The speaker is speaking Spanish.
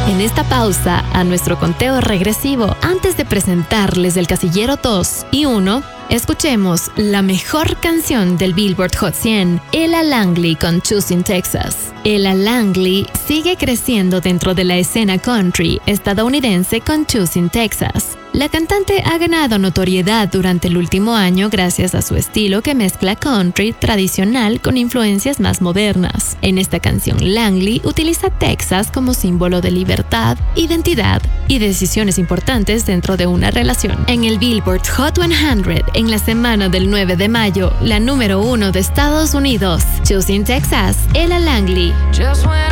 En esta pausa a nuestro conteo regresivo, antes de presentarles el casillero 2 y 1, escuchemos la mejor canción del Billboard Hot 100, Ella Langley con Choosing Texas. Ella Langley sigue creciendo dentro de la escena country estadounidense con Choosing Texas. La cantante ha ganado notoriedad durante el último año gracias a su estilo que mezcla country tradicional con influencias más modernas. En esta canción, Langley utiliza Texas como símbolo de libertad, identidad y decisiones importantes dentro de una relación. En el Billboard Hot 100, en la semana del 9 de mayo, la número 1 de Estados Unidos, Choosing Texas, Ella Langley.